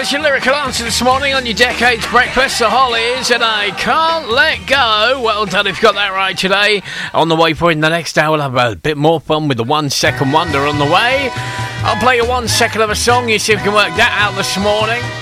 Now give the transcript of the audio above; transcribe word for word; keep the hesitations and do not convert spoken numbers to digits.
there's your lyrical answer this morning on your Decades Breakfast. The Hollies and I Can't Let Go. Well done if you got that right today. On the way for in the next hour, we'll have a bit more fun with the One Second Wonder on the way. I'll play you one second of a song. You see if you can work that out this morning.